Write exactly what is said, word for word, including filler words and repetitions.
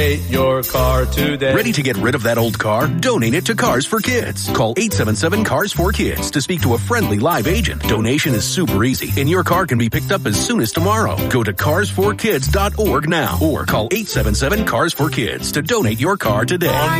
Your car today. Ready to get rid of that old car? Donate it to Cars for Kids. Call eight seven seven, C A R S for Kids to speak to a friendly live agent. Donation is super easy, and your car can be picked up as soon as tomorrow. Go to cars for kids dot org now or call eight seven seven, C A R S for Kids to donate your car today.